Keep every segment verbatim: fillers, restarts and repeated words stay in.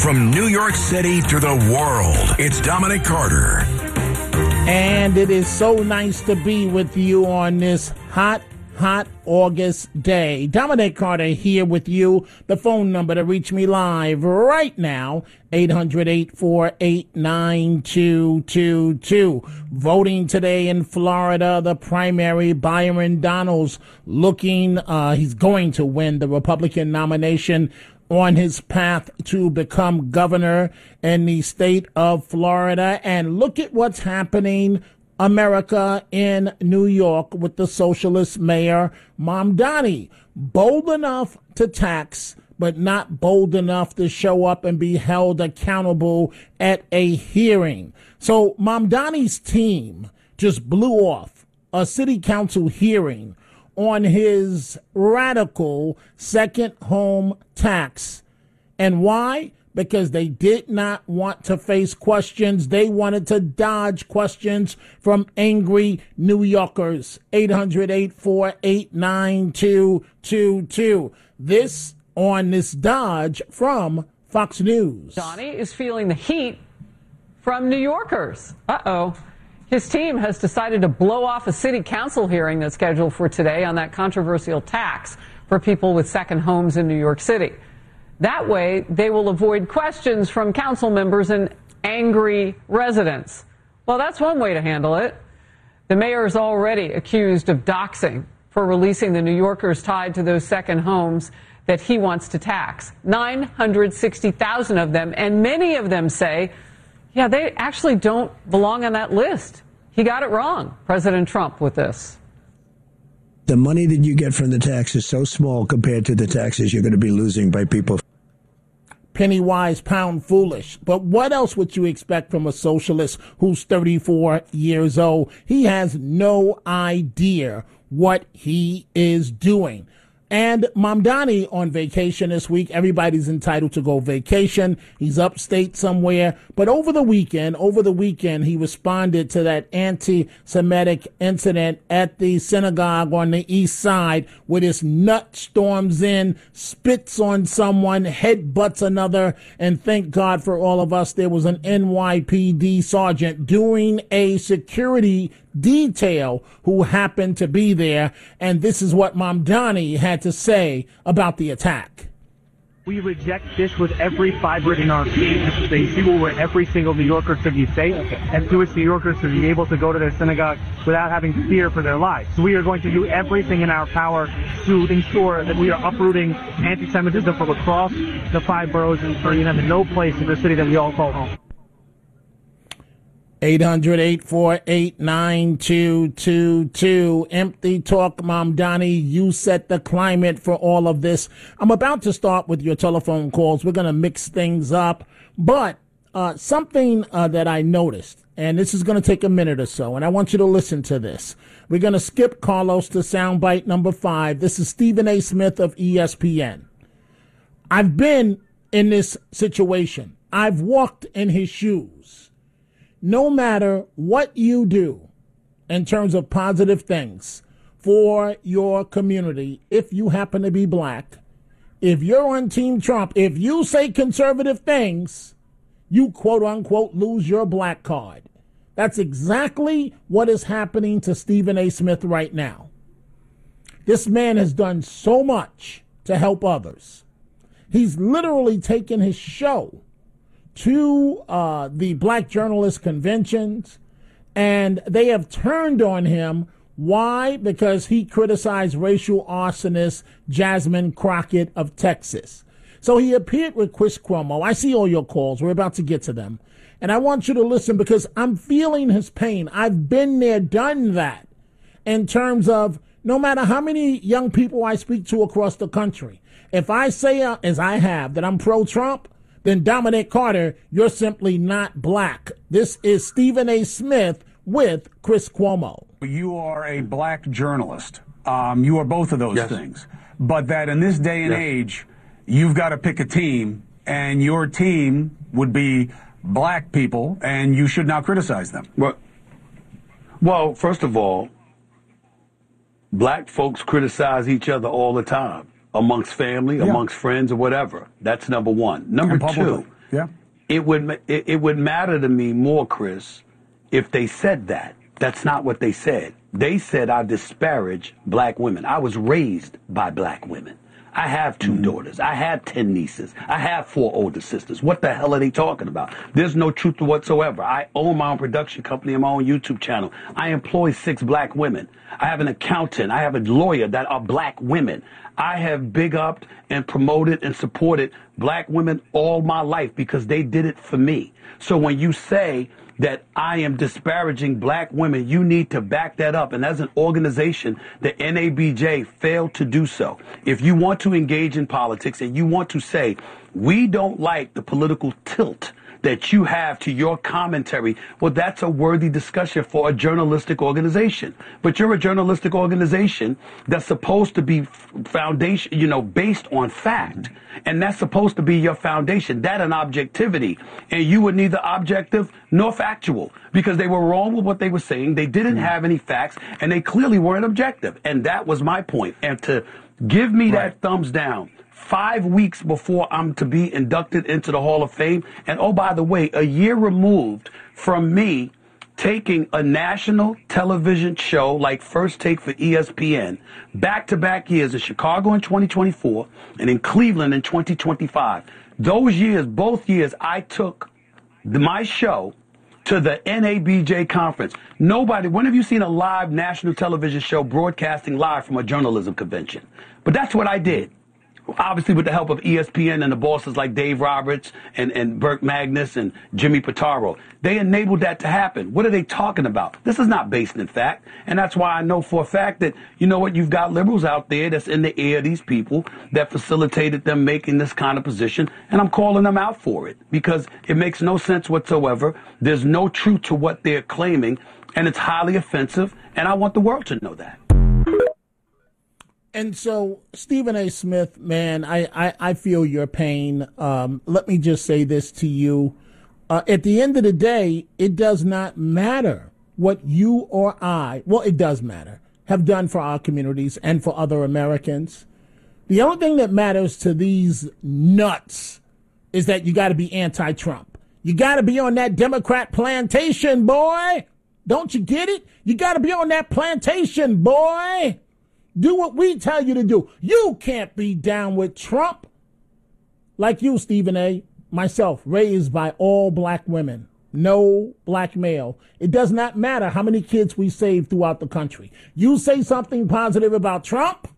From New York City to the world, it's Dominic Carter. And it is so nice to be with you on this hot, hot August day. Dominic Carter here with you. The phone number to reach me live right now, eight hundred, eight four eight, nine two two two. Voting today in Florida, the primary, Byron Donalds looking, uh, he's going to win the Republican nomination on his path to become governor in the state of Florida. And look at what's happening, America, in New York with the socialist mayor, Mamdani. Bold enough to tax, but not bold enough to show up and be held accountable at a hearing. So Mamdani's team just blew off a city council hearing on his radical second home tax. And why? Because they did not want to face questions. They wanted to dodge questions from angry New Yorkers. eight hundred, eight four eight, nine two two two. This on this dodge from Fox News. Johnny is feeling the heat from New Yorkers. Uh-oh. His team has decided to blow off a city council hearing that's scheduled for today on that controversial tax for people with second homes in New York City. That way, they will avoid questions from council members and angry residents. Well, that's one way to handle it. The mayor is already accused of doxing for releasing the New Yorkers tied to those second homes that he wants to tax. nine hundred sixty thousand of them, and many of them say, yeah, they actually don't belong on that list. He got it wrong, President Trump, with this. The money that you get from the tax is so small compared to the taxes you're going to be losing by people. Penny wise, pound foolish. But what else would you expect from a socialist who's thirty-four years old? He has no idea what he is doing. And Mamdani on vacation this week. Everybody's entitled to go vacation. He's upstate somewhere. But over the weekend, over the weekend, he responded to that anti-Semitic incident at the synagogue on the east side where this nut storms in, spits on someone, headbutts another. And thank God for all of us, there was an N Y P D sergeant doing a security detail who happened to be there, and this is what Mamdani had to say about the attack. We reject this with every fiber in our being. This is a symbol where every single New Yorker should be safe, and Jewish New Yorkers should be able to go to their synagogue without having fear for their lives. So we are going to do everything in our power to ensure that we are uprooting anti-Semitism from across the five boroughs and for you know no place in the city that we all call home. eight hundred, eight four eight, nine two two two. Empty talk, Mamdani. You set the climate for all of this. I'm about to start with your telephone calls. We're going to mix things up. But uh, something uh, that I noticed, and this is going to take a minute or so, and I want you to listen to this. We're going to skip Carlos to soundbite number five. This is Stephen A. Smith of E S P N. I've been in this situation. I've walked in his shoes. No matter what you do in terms of positive things for your community, if you happen to be black, if you're on Team Trump, if you say conservative things, you quote unquote lose your black card. That's exactly what is happening to Stephen A. Smith right now. This man has done so much to help others. He's literally taken his show to uh, the black journalist conventions, and they have turned on him. Why? Because he criticized racial arsonist Jasmine Crockett of Texas. So he appeared with Chris Cuomo. I see all your calls. We're about to get to them. And I want you to listen because I'm feeling his pain. I've been there, done that, in terms of no matter how many young people I speak to across the country, if I say, uh, as I have, that I'm pro-Trump, then Dominic Carter, you're simply not black. This is Stephen A. Smith with Chris Cuomo. You are a black journalist. Um, you are both of those yes. things. But that in this day and yes. age, you've got to pick a team, and your team would be black people, and you should not criticize them. Well, well, first of all, black folks criticize each other all the time. Amongst family, yeah. amongst friends, or whatever. That's number one. Number two, Yeah. It would it, it would matter to me more, Chris, if they said that. That's not what they said. They said I disparage black women. I was raised by black women. I have two mm-hmm. daughters. I have ten nieces. I have four older sisters. What the hell are they talking about? There's no truth whatsoever. I own my own production company and my own YouTube channel. I employ six black women. I have an accountant. I have a lawyer that are black women. I have big upped and promoted and supported black women all my life because they did it for me. So when you say that I am disparaging black women, you need to back that up. And as an organization, the N A B J failed to do so. If you want to engage in politics and you want to say, we don't like the political tilt that you have to your commentary, well, that's a worthy discussion for a journalistic organization. But you're a journalistic organization that's supposed to be foundation, you know, based on fact. And that's supposed to be your foundation, that and objectivity. And you were neither objective nor factual because they were wrong with what they were saying. They didn't have any facts and they clearly weren't objective. And that was my point. And to give me Right. that thumbs down five weeks before I'm to be inducted into the Hall of Fame. And oh, by the way, a year removed from me taking a national television show like First Take for E S P N, back-to-back years in Chicago in twenty twenty-four and in Cleveland in twenty twenty-five. Those years, both years, I took the, my show to the N A B J conference. Nobody, when have you seen a live national television show broadcasting live from a journalism convention? But that's what I did. Obviously with the help of E S P N and the bosses like Dave Roberts and, and Burke Magnus and Jimmy Pitaro. They enabled that to happen. What are they talking about? This is not based in fact. And that's why I know for a fact that, you know what, you've got liberals out there that's in the ear of these people that facilitated them making this kind of position. And I'm calling them out for it because it makes no sense whatsoever. There's no truth to what they're claiming. And it's highly offensive. And I want the world to know that. And so, Stephen A. Smith, man, I, I, I feel your pain. Um, let me just say this to you. Uh, at the end of the day, it does not matter what you or I, well, it does matter, have done for our communities and for other Americans. The only thing that matters to these nuts is that you got to be anti-Trump. You got to be on that Democrat plantation, boy. Don't you get it? You got to be on that plantation, boy. Do what we tell you to do. You can't be down with Trump. Like you, Stephen A., myself, raised by all black women. No black male. It does not matter how many kids we save throughout the country. You say something positive about Trump,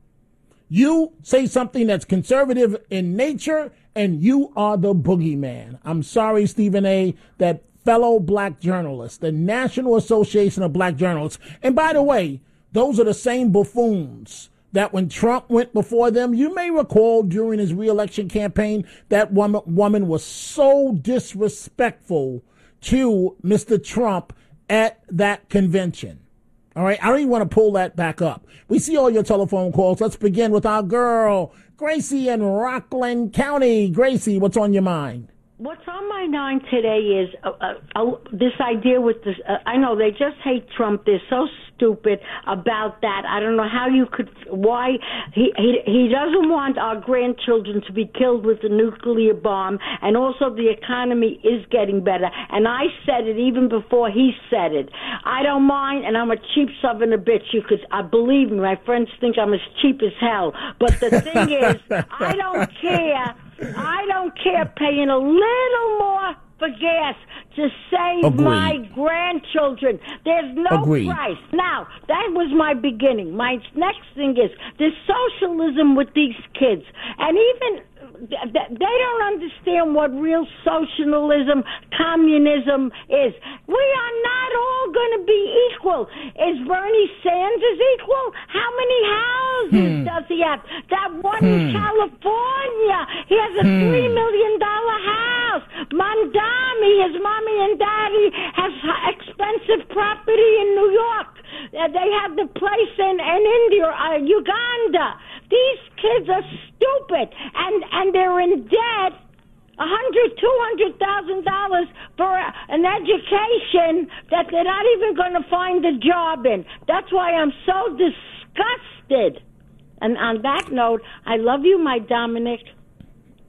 you say something that's conservative in nature, and you are the boogeyman. I'm sorry, Stephen A., that fellow black journalist, the National Association of Black Journalists. And by the way, those are the same buffoons that when Trump went before them, you may recall during his reelection campaign, that woman, woman was so disrespectful to Mister Trump at that convention. All right, I don't even want to pull that back up. We see all your telephone calls. Let's begin with our girl, Gracie in Rockland County. Gracie, what's on your mind? What's on my mind today is uh, uh, uh, this idea with this. Uh, I know they just hate Trump. They're so stupid about that. I don't know how you could. Why he he he doesn't want our grandchildren to be killed with a nuclear bomb, and also the economy is getting better. And I said it even before he said it. I don't mind, and I'm a cheap son of a bitch. You could, I uh, believe me. My friends think I'm as cheap as hell. But the thing is, I don't care. I don't care paying a little more for gas to save Agreed. my grandchildren. There's no Agreed. price. Now, that was my beginning. My next thing is there's socialism with these kids. And even they don't understand what real socialism, communism is. We are not all going to be equal. Is Bernie Sanders equal? How many houses hmm. does he have? That one hmm. in California, he has a hmm. three million dollar house. Mondami, his mommy and daddy, has expensive property in New York. Uh, they have the place in, in India, uh, Uganda. These kids are stupid, and, and they're in debt, a hundred, two hundred thousand dollars for an education that they're not even going to find a job in. That's why I'm so disgusted. And on that note, I love you, my Dominic.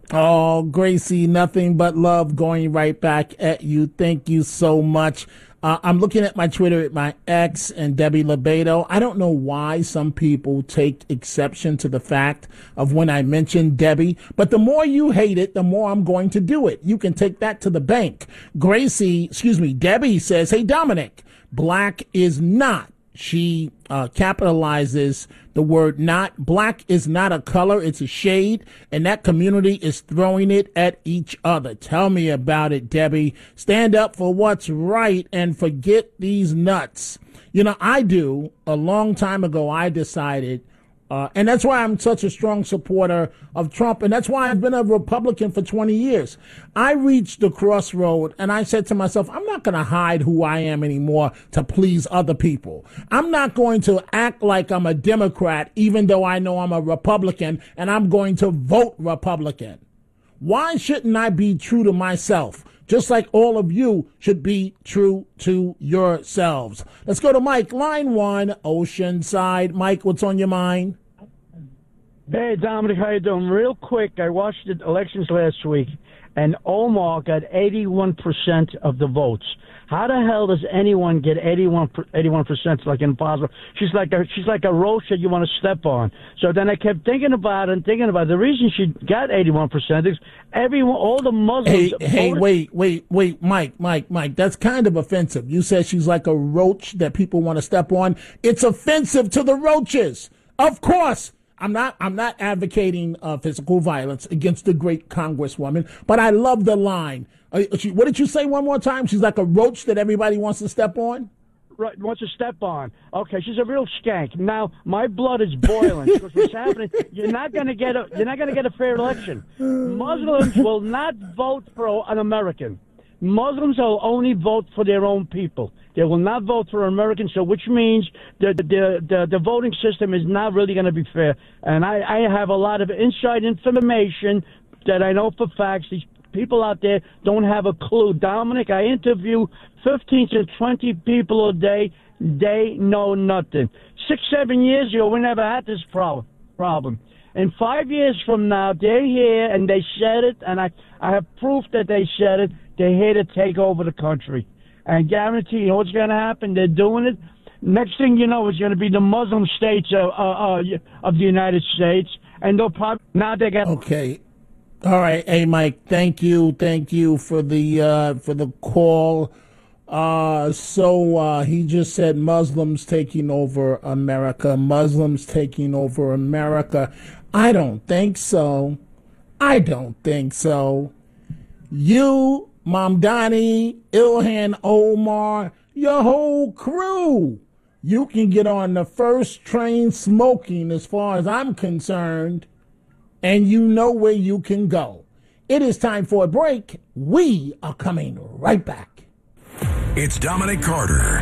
Oh, Gracie, nothing but love going right back at you. Thank you so much. Uh, I'm looking at my Twitter at my ex and Debbie Lebedo. I don't know why some people take exception to the fact of when I mention Debbie, but the more you hate it, the more I'm going to do it. You can take that to the bank. Gracie, excuse me, Debbie says, hey, Dominic, black is not. She uh, capitalizes the word not. Black is not a color, it's a shade, and that community is throwing it at each other. Tell me about it, Debbie. Stand up for what's right and forget these nuts. You know, I do. A long time ago, I decided, uh, and that's why I'm such a strong supporter of Trump, and that's why I've been a Republican for twenty years. I reached the crossroad, and I said to myself, I'm not going to hide who I am anymore to please other people. I'm not going to act like I'm a Democrat, even though I know I'm a Republican, and I'm going to vote Republican. Why shouldn't I be true to myself? Just like all of you should be true to yourselves. Let's go to Mike, line one, Oceanside. Mike, what's on your mind? Hey, Dominic, how you doing? Real quick, I watched the elections last week, and Omar got eighty-one percent of the votes. How the hell does anyone get eighty-one percent? It's like impossible. She's like a, she's like a roach that you want to step on. So then I kept thinking about it and thinking about it. The reason she got eighty-one percent is everyone, all the Muslims. Hey, hey, wait, wait, wait, Mike, Mike, Mike. That's kind of offensive. You said she's like a roach that people want to step on. It's offensive to the roaches. Of course. I'm not I'm not advocating uh, physical violence against the great Congresswoman, but I love the line. Uh, she, what did you say one more time? She's like a roach that everybody wants to step on? Right, wants to step on. Okay, she's a real skank. Now my blood is boiling because what's happening? You're not going to get a you're not going to get a fair election. Muslims will not vote for an American. Muslims will only vote for their own people. They will not vote for Americans, so which means the the the, the voting system is not really going to be fair. And I, I have a lot of inside information that I know for facts. These people out there don't have a clue. Dominic, I interview fifteen to twenty people a day. They know nothing. Six, seven years ago, we never had this problem. problem. And five years from now, they're here, and they said it, and I, I have proof that they said it. They're here to take over the country. And guarantee you know what's going to happen? They're doing it. Next thing you know, it's going to be the Muslim states of, uh, uh, of the United States. And they'll probably, now they got... Okay. All right. Hey, Mike, thank you. Thank you for the, uh, for the call. Uh, so, uh, he just said Muslims taking over America, Muslims taking over America. I don't think so. I don't think so. You, Mamdani, Ilhan Omar, your whole crew, you can get on the first train smoking as far as I'm concerned, and you know where you can go. It is time for a break. We are coming right back. It's Dominic Carter.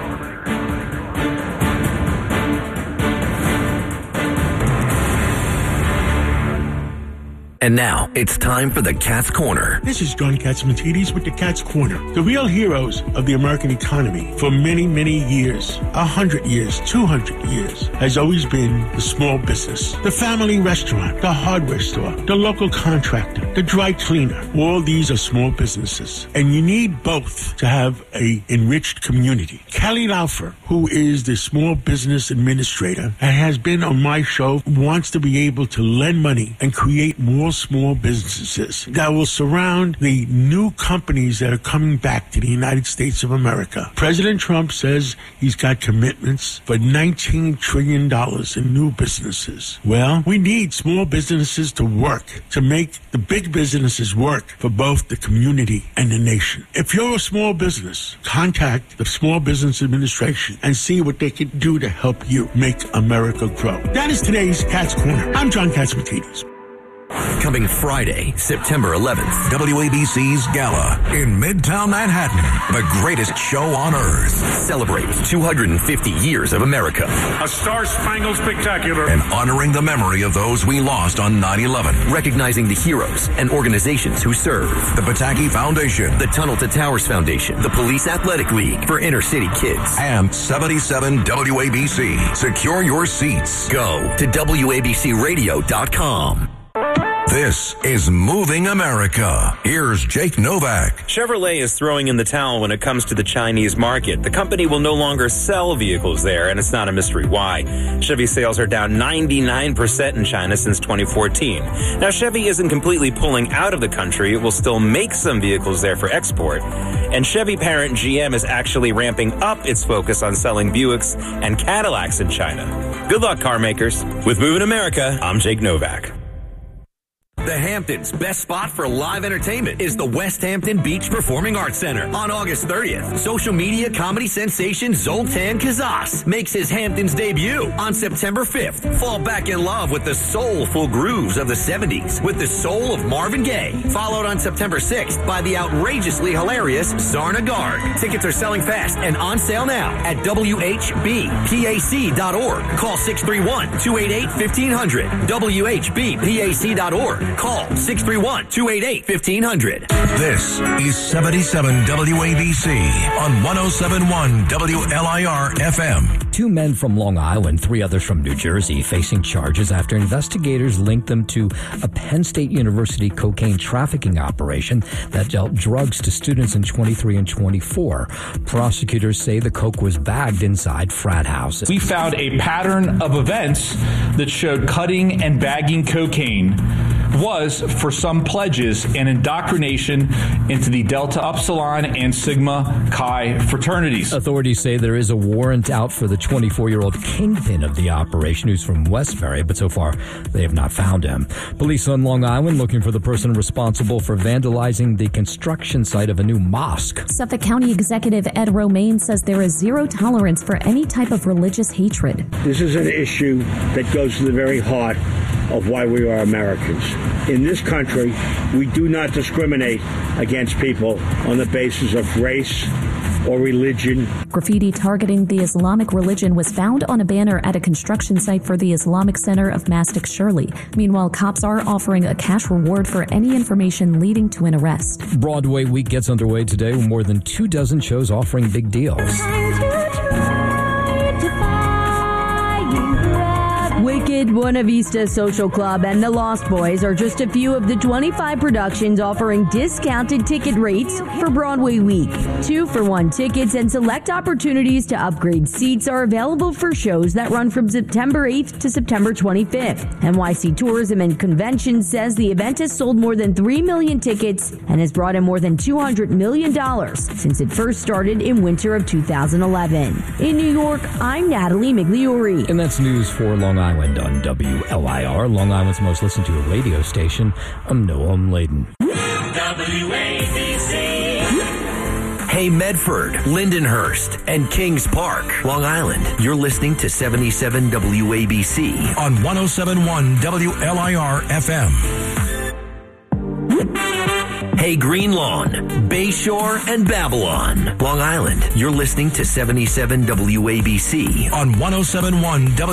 And now, it's time for the Cat's Corner. This is John Catsimatidis with the Cat's Corner. The real heroes of the American economy for many, many years, a hundred years, two hundred years, has always been the small business. The family restaurant, the hardware store, the local contractor, the dry cleaner. All these are small businesses. And you need both to have a enriched community. Kelly Laufer, who is the small business administrator and has been on my show, wants to be able to lend money and create more small businesses that will surround the new companies that are coming back to the United States of America. President Trump says he's got commitments for nineteen trillion dollars in new businesses. Well, we need small businesses to work, to make the big businesses work for both the community and the nation. If you're a small business, contact the Small Business Administration and see what they can do to help you make America grow. That is today's Cat's Corner. I'm John Catsimatidis. Coming Friday, September eleventh. W A B C's Gala in Midtown Manhattan. The greatest show on earth. Celebrate two hundred fifty years of America. A star-spangled spectacular. And honoring the memory of those we lost on nine eleven. Recognizing the heroes and organizations who serve. The Pataki Foundation. The Tunnel to Towers Foundation. The Police Athletic League for inner city kids. And seventy-seven W A B C. Secure your seats. Go to W A B C radio dot com. This is Moving America. Here's Jake Novak. Chevrolet is throwing in the towel when it comes to the Chinese market. The company will no longer sell vehicles there, and it's not a mystery why. Chevy sales are down ninety-nine percent in China since twenty fourteen. Now, Chevy isn't completely pulling out of the country. It will still make some vehicles there for export. And Chevy parent G M is actually ramping up its focus on selling Buicks and Cadillacs in China. Good luck, car makers. With Moving America, I'm Jake Novak. The Hamptons' best spot for live entertainment is the West Hampton Beach Performing Arts Center. On August thirtieth, social media comedy sensation Zoltan Kazas makes his Hamptons debut. On September fifth, fall back in love with the soulful grooves of the seventies with the soul of Marvin Gaye. Followed on September sixth by the outrageously hilarious Zarna Garg. Tickets are selling fast and on sale now at W H B P A C dot org. Call six three one, two eight eight, one five zero zero. W H B P A C dot org. Call six three one, two eight eight, one five zero zero. This is seventy-seven W A B C on one oh seven point one W L I R F M. Two men from Long Island, three others from New Jersey, facing charges after investigators linked them to a Penn State University cocaine trafficking operation that dealt drugs to students in twenty-three and twenty-four. Prosecutors say the coke was bagged inside frat houses. We found a pattern of events that showed cutting and bagging cocaine was, for some pledges, an indoctrination into the Delta Upsilon and Sigma Chi fraternities. Authorities say there is a warrant out for the twenty-four-year-old kingpin of the operation, who's from Westbury, but so far they have not found him. Police on Long Island looking for the person responsible for vandalizing the construction site of a new mosque. Suffolk County Executive Ed Romaine says there is zero tolerance for any type of religious hatred. This is an issue that goes to the very heart of why we are Americans. In this country, we do not discriminate against people on the basis of race or religion. Graffiti targeting the Islamic religion was found on a banner at a construction site for the Islamic Center of Mastic Shirley. Meanwhile, cops are offering a cash reward for any information leading to an arrest. Broadway Week gets underway today with more than two dozen shows offering big deals. Wicked, Buena Vista Social Club, and The Lost Boys are just a few of the twenty-five productions offering discounted ticket rates for Broadway Week. Two for one tickets and select opportunities to upgrade seats are available for shows that run from September eighth to September twenty-fifth. N Y C Tourism and Convention says the event has sold more than three million tickets and has brought in more than two hundred million dollars since it first started in winter of two thousand eleven. In New York, I'm Natalie Migliori. And that's news for Long Island on W L I R, Long Island's most listened to radio station. I'm Noam Laden. W A B C. Hey, Medford, Lindenhurst, and Kings Park, Long Island. You're listening to seventy-seven W A B C on one oh seven point one W L I R F M. Hey, Green Lawn, Bayshore, and Babylon, Long Island. You're listening to seventy-seven W A B C on one oh seven point one W